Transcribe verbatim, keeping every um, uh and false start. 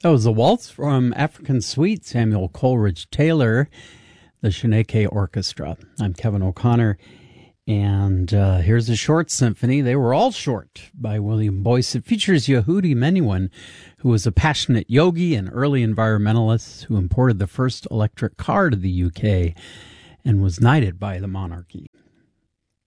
That was a waltz from African Suite, Samuel Coleridge Taylor, the Shaneke Orchestra. I'm Kevin O'Connor, and uh, here's a short symphony. They Were All Short by William Boyce. It features Yehudi Menuhin, who was a passionate yogi and early environmentalist who imported the first electric car to the U K and was knighted by the monarchy.